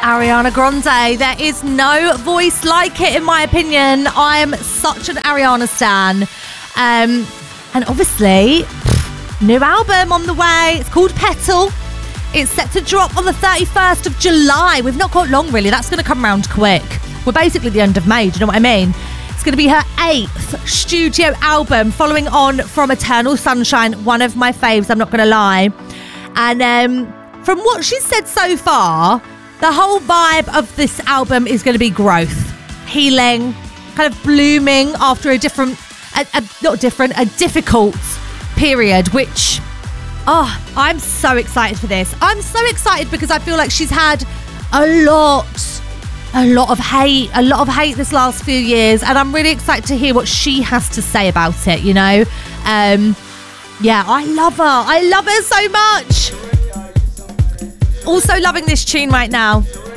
Ariana Grande. There is no voice like it, in my opinion. I am such an Ariana stan. And obviously, new album on the way. It's called Petal. It's set to drop on the 31st of July. We've not got long, really. That's going to come round quick. We're basically the end of May. Do you know what I mean? It's going to be her 8th studio album, following on from Eternal Sunshine, one of my faves, I'm not going to lie. And from what she's said so far, the whole vibe of this album is going to be growth, healing, kind of blooming after a difficult period, which, I'm so excited for this. I'm so excited because I feel like she's had a lot of hate this last few years, and I'm really excited to hear what she has to say about it, you know? Yeah, I love her so much. Also loving this tune right now.